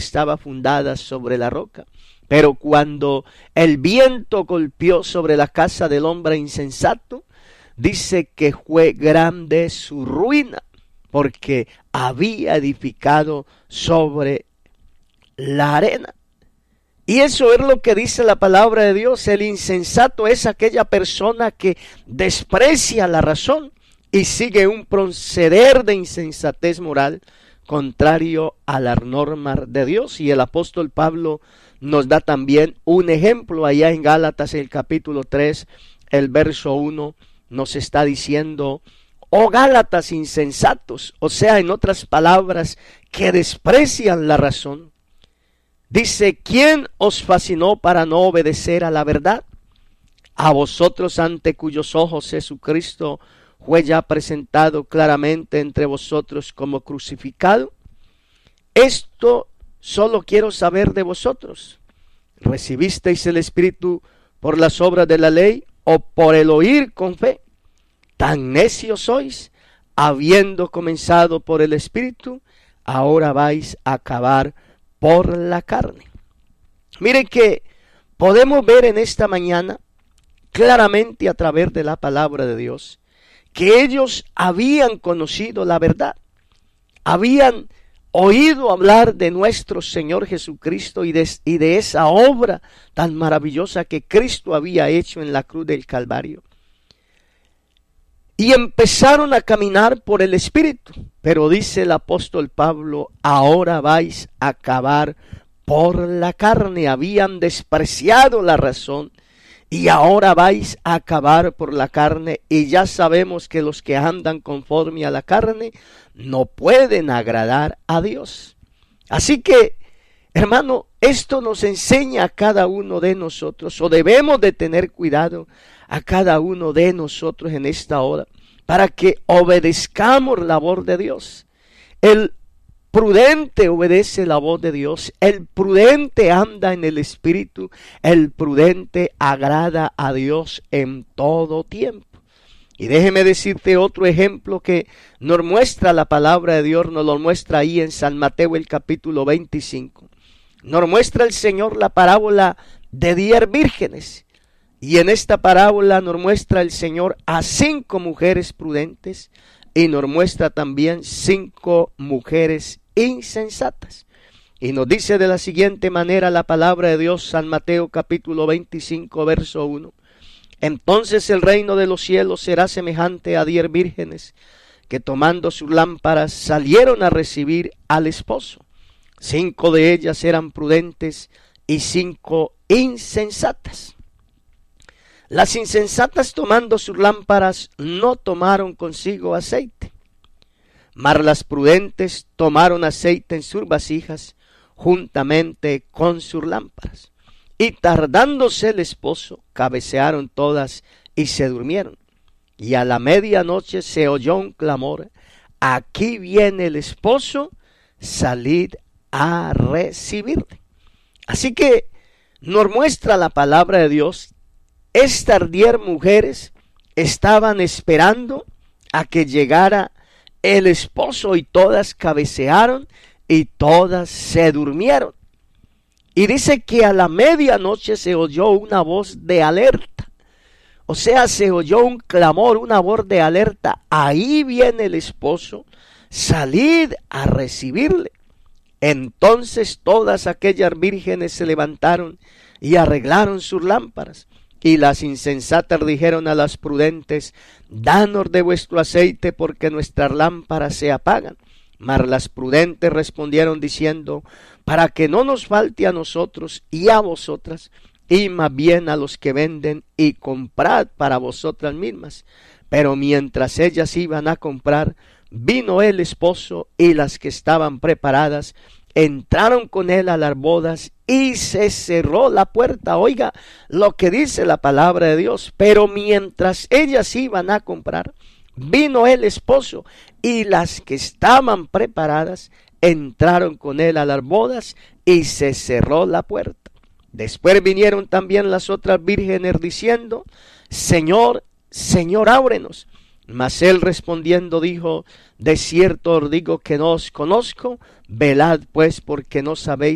estaba fundada sobre la roca. Pero cuando el viento golpeó sobre la casa del hombre insensato, dice que fue grande su ruina, porque había edificado sobre la arena. Y eso es lo que dice la palabra de Dios. El insensato es aquella persona que desprecia la razón y sigue un proceder de insensatez moral contrario a las normas de Dios. Y el apóstol Pablo nos da también un ejemplo allá en Gálatas, el capítulo 3, el verso 1, nos está diciendo: oh Gálatas insensatos, o sea, en otras palabras, que desprecian la razón. Dice: ¿quién os fascinó para no obedecer a la verdad? A vosotros, ante cuyos ojos Jesucristo fue ya presentado claramente entre vosotros como crucificado. Esto solo quiero saber de vosotros: ¿recibisteis el Espíritu por las obras de la ley o por el oír con fe? Tan necios sois, habiendo comenzado por el Espíritu, ahora vais a acabar por la carne. Miren que podemos ver en esta mañana claramente a través de la palabra de Dios que ellos habían conocido la verdad, habían oído hablar de nuestro Señor Jesucristo y de esa obra tan maravillosa que Cristo había hecho en la cruz del Calvario. Y empezaron a caminar por el Espíritu. Pero dice el apóstol Pablo: ahora vais a acabar por la carne. Habían despreciado la razón y ahora vais a acabar por la carne. Y ya sabemos que los que andan conforme a la carne no pueden agradar a Dios. Así que, hermano, esto nos enseña a cada uno de nosotros, o debemos de tener cuidado a cada uno de nosotros en esta hora, para que obedezcamos la voz de Dios. El prudente obedece la voz de Dios, el prudente anda en el Espíritu, el prudente agrada a Dios en todo tiempo. Y déjeme decirte otro ejemplo que nos muestra la palabra de Dios, nos lo muestra ahí en San Mateo el capítulo 25. Nos muestra el Señor la parábola de 10 vírgenes. Y en esta parábola nos muestra el Señor a 5 mujeres prudentes y nos muestra también 5 mujeres insensatas. Y nos dice de la siguiente manera la palabra de Dios, San Mateo capítulo 25, verso 1. Entonces el reino de los cielos será semejante a 10 vírgenes que tomando sus lámparas salieron a recibir al esposo. 5 de ellas eran prudentes y 5 insensatas. Las insensatas, tomando sus lámparas, no tomaron consigo aceite, mas las prudentes tomaron aceite en sus vasijas juntamente con sus lámparas. Y tardándose el esposo, cabecearon todas y se durmieron. Y a la medianoche se oyó un clamor: aquí viene el esposo, salid a recibirle. Así que nos muestra la palabra de Dios. Estas 10 mujeres estaban esperando a que llegara el esposo y todas cabecearon y todas se durmieron. Y dice que a la medianoche se oyó una voz de alerta. O sea, se oyó un clamor, una voz de alerta: ahí viene el esposo, salid a recibirle. Entonces todas aquellas vírgenes se levantaron y arreglaron sus lámparas. Y las insensatas dijeron a las prudentes: danos de vuestro aceite, porque nuestras lámparas se apagan. Mas las prudentes respondieron diciendo: para que no nos falte a nosotros y a vosotras, y más bien a los que venden, y comprad para vosotras mismas. Pero mientras ellas iban a comprar, vino el esposo, y las que estaban preparadas entraron con él a las bodas y se cerró la puerta. Oiga lo que dice la palabra de Dios. Pero mientras ellas iban a comprar, vino el esposo y las que estaban preparadas entraron con él a las bodas y se cerró la puerta. Después vinieron también las otras vírgenes diciendo: Señor, Señor, ábrenos. Mas él respondiendo dijo: de cierto os digo que no os conozco. Velad pues, porque no sabéis